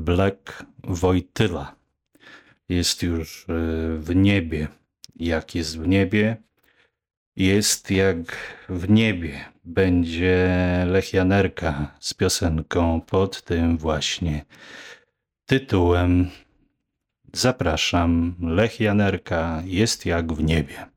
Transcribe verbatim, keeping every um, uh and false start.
Black Wojtyła jest już w niebie. Jak jest w niebie, jest jak w niebie. Będzie Lech Janerka z piosenką pod tym właśnie tytułem. Zapraszam, Lech Janerka, jest jak w niebie.